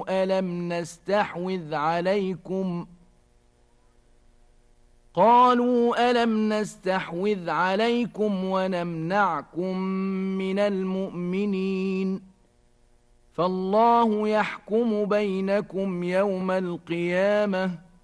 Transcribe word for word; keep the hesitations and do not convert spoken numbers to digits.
ألم نستحوذ عليكم قالوا ألم نستحوذ عليكم ونمنعكم من المؤمنين فالله يحكم بينكم يوم القيامة